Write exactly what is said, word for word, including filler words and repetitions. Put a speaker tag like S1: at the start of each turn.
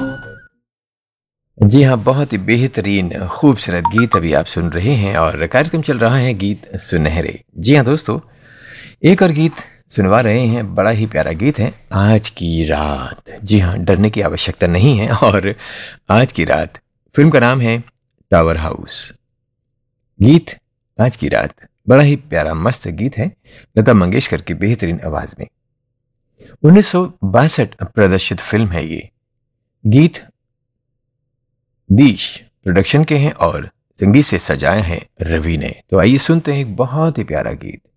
S1: जी हाँ, बहुत ही बेहतरीन खूबसूरत गीत अभी आप सुन रहे हैं और कार्यक्रम चल रहा है गीत सुनहरे। जी हाँ दोस्तों, एक और गीत सुनवा रहे हैं, बड़ा ही प्यारा गीत है, आज की रात। जी हाँ, डरने की आवश्यकता नहीं है। और आज की रात फिल्म का नाम है टावर हाउस। गीत आज की रात बड़ा ही प्यारा मस्त गीत है, लता मंगेशकर की बेहतरीन आवाज में। उन्नीस सौ बासठ प्रदर्शित फिल्म है ये। गीत दीश प्रोडक्शन के हैं और संगीत से सजाए हैं रवि ने। तो आइए सुनते हैं एक बहुत ही प्यारा गीत।